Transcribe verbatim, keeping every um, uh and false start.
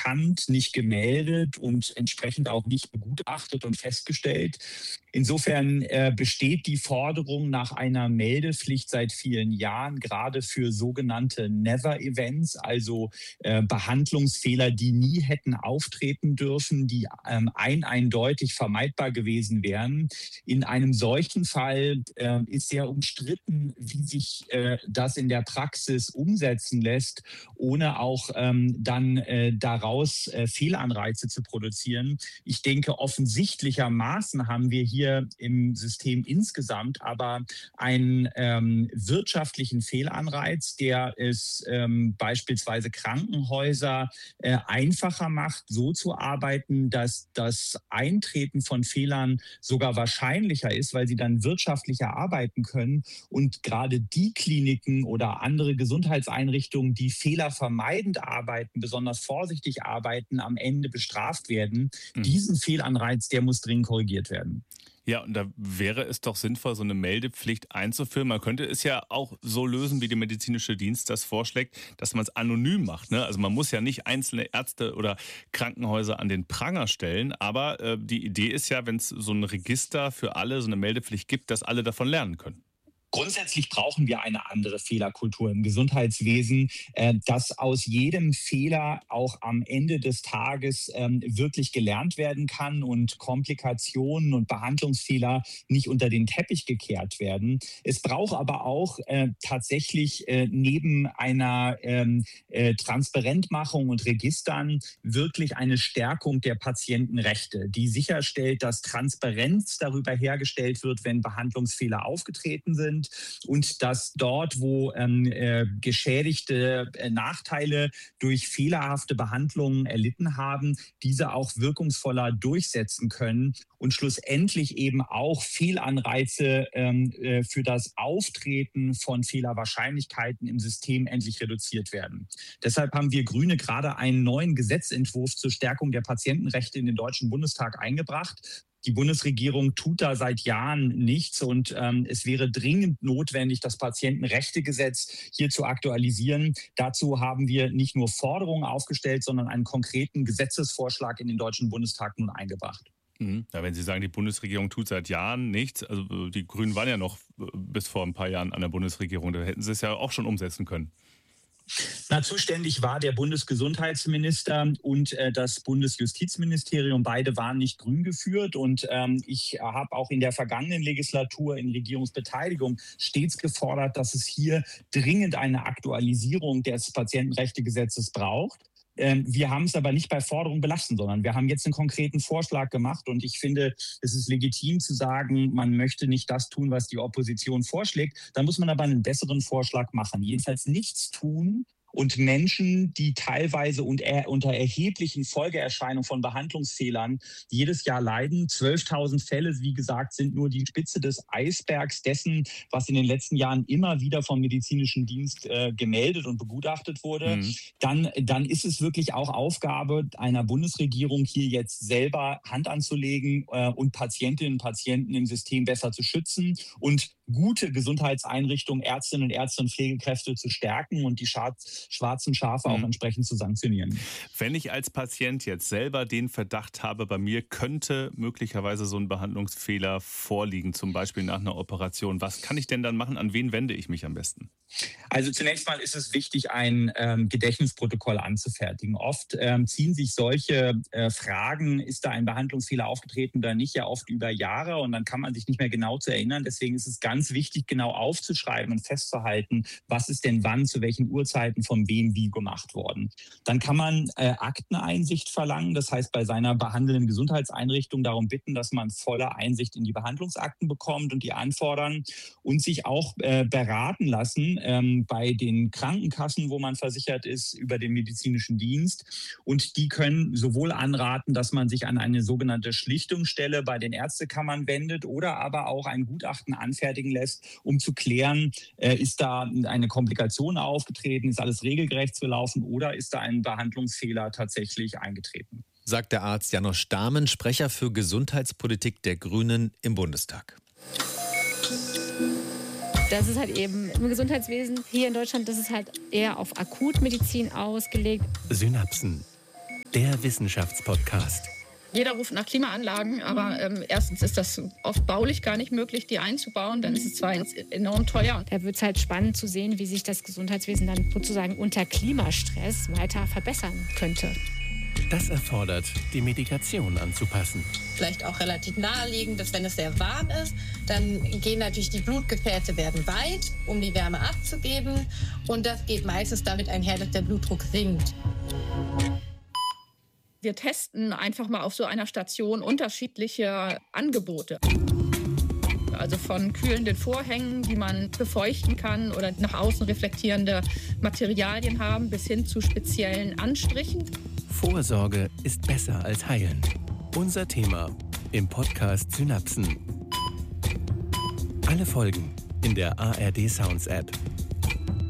erkannt, nicht gemeldet und entsprechend auch nicht begutachtet und festgestellt. Insofern äh, besteht die Forderung nach einer Meldepflicht seit vielen Jahren, gerade für sogenannte Never-Events, also äh, Behandlungsfehler, die nie hätten auftreten dürfen, die ähm, ein eindeutig vermeidbar gewesen wären. In einem solchen Fall äh, ist sehr umstritten, wie sich äh, das in der Praxis umsetzen lässt, ohne auch ähm, dann äh, daraus äh, Fehlanreize zu produzieren. Ich denke, offensichtlichermaßen haben wir hier im System insgesamt aber einen ähm, wirtschaftlichen Fehlanreiz, der es ähm, beispielsweise Krankenhäuser äh, einfacher macht, so zu arbeiten, dass das Eintreten von Fehlern sogar wahrscheinlicher ist, weil sie dann wirtschaftlicher arbeiten können. Und gerade die Kliniken oder andere Gesundheitseinrichtungen, die fehlervermeidend arbeiten, besonders vorsichtig arbeiten, am Ende bestraft werden. Mhm. Diesen Fehlanreiz, der muss dringend korrigiert werden. Ja, und da wäre es doch sinnvoll, so eine Meldepflicht einzuführen. Man könnte es ja auch so lösen, wie der medizinische Dienst das vorschlägt, dass man es anonym macht. Ne? Also man muss ja nicht einzelne Ärzte oder Krankenhäuser an den Pranger stellen. Aber äh, die Idee ist ja, wenn es so ein Register für alle, so eine Meldepflicht gibt, dass alle davon lernen können. Grundsätzlich brauchen wir eine andere Fehlerkultur im Gesundheitswesen, äh, dass aus jedem Fehler auch am Ende des Tages ähm, wirklich gelernt werden kann und Komplikationen und Behandlungsfehler nicht unter den Teppich gekehrt werden. Es braucht aber auch äh, tatsächlich äh, neben einer ähm, äh, Transparentmachung und Registern wirklich eine Stärkung der Patientenrechte, die sicherstellt, dass Transparenz darüber hergestellt wird, wenn Behandlungsfehler aufgetreten sind. Und dass dort, wo ähm, äh, Geschädigte äh, Nachteile durch fehlerhafte Behandlungen erlitten haben, diese auch wirkungsvoller durchsetzen können und schlussendlich eben auch Fehlanreize ähm, äh, für das Auftreten von Fehlerwahrscheinlichkeiten im System endlich reduziert werden. Deshalb haben wir Grüne gerade einen neuen Gesetzentwurf zur Stärkung der Patientenrechte in den Deutschen Bundestag eingebracht. Die Bundesregierung tut da seit Jahren nichts und ähm, es wäre dringend notwendig, das Patientenrechtegesetz hier zu aktualisieren. Dazu haben wir nicht nur Forderungen aufgestellt, sondern einen konkreten Gesetzesvorschlag in den Deutschen Bundestag nun eingebracht. Mhm. Ja, wenn Sie sagen, die Bundesregierung tut seit Jahren nichts, also die Grünen waren ja noch bis vor ein paar Jahren an der Bundesregierung, da hätten Sie es ja auch schon umsetzen können. Na, zuständig war der Bundesgesundheitsminister und äh, das Bundesjustizministerium. Beide waren nicht grün geführt. Und ähm, ich habe auch in der vergangenen Legislatur in Regierungsbeteiligung stets gefordert, dass es hier dringend eine Aktualisierung des Patientenrechtegesetzes braucht. Wir haben es aber nicht bei Forderungen belassen, sondern wir haben jetzt einen konkreten Vorschlag gemacht. Und ich finde, es ist legitim zu sagen, man möchte nicht das tun, was die Opposition vorschlägt. Da muss man aber einen besseren Vorschlag machen. Jedenfalls nichts tun und Menschen, die teilweise unter erheblichen Folgeerscheinungen von Behandlungsfehlern jedes Jahr leiden. zwölftausend Fälle, wie gesagt, sind nur die Spitze des Eisbergs dessen, was in den letzten Jahren immer wieder vom medizinischen Dienst äh, gemeldet und begutachtet wurde. Mhm. Dann, dann ist es wirklich auch Aufgabe einer Bundesregierung, hier jetzt selber Hand anzulegen äh, und Patientinnen und Patienten im System besser zu schützen und gute Gesundheitseinrichtungen, Ärztinnen und Ärzte und Pflegekräfte zu stärken und die schwarzen Schafe auch entsprechend zu sanktionieren. Wenn ich als Patient jetzt selber den Verdacht habe, bei mir könnte möglicherweise so ein Behandlungsfehler vorliegen, zum Beispiel nach einer Operation, was kann ich denn dann machen? An wen wende ich mich am besten? Also zunächst mal ist es wichtig, ein ähm, Gedächtnisprotokoll anzufertigen. Oft ähm, ziehen sich solche äh, Fragen, ist da ein Behandlungsfehler aufgetreten oder nicht, ja oft über Jahre und dann kann man sich nicht mehr genau zu erinnern. Deswegen ist es ganz wichtig, genau aufzuschreiben und festzuhalten, was ist denn wann, zu welchen Uhrzeiten, von wem wie gemacht worden. Dann kann man äh, Akteneinsicht verlangen, das heißt bei seiner behandelnden Gesundheitseinrichtung darum bitten, dass man volle Einsicht in die Behandlungsakten bekommt und die anfordern und sich auch äh, beraten lassen ähm, bei den Krankenkassen, wo man versichert ist, über den medizinischen Dienst. Und die können sowohl anraten, dass man sich an eine sogenannte Schlichtungsstelle bei den Ärztekammern wendet oder aber auch ein Gutachten anfertigen lässt, um zu klären, äh, ist da eine Komplikation aufgetreten, ist alles regelgerecht gelaufen oder ist da ein Behandlungsfehler tatsächlich eingetreten. Sagt der Arzt Janosch Dahmen, Sprecher für Gesundheitspolitik der Grünen im Bundestag. Das ist halt eben im Gesundheitswesen hier in Deutschland, das ist halt eher auf Akutmedizin ausgelegt. Synapsen. der Wissenschaftspodcast. Jeder ruft nach Klimaanlagen, aber ähm, erstens ist das oft baulich gar nicht möglich, die einzubauen. Dann ist es zwar enorm teuer. Da wird es halt spannend zu sehen, wie sich das Gesundheitswesen dann sozusagen unter Klimastress weiter verbessern könnte. Das erfordert, die Medikation anzupassen. Vielleicht auch relativ naheliegend, dass wenn es sehr warm ist, dann gehen natürlich die Blutgefäße werden weit, um die Wärme abzugeben. Und das geht meistens damit einher, dass der Blutdruck sinkt. Wir testen einfach mal auf so einer Station unterschiedliche Angebote. Also von kühlenden Vorhängen, die man befeuchten kann oder nach außen reflektierende Materialien haben, bis hin zu speziellen Anstrichen. Vorsorge ist besser als heilen. Unser Thema im Podcast Synapsen. Alle Folgen in der A R D Sounds App.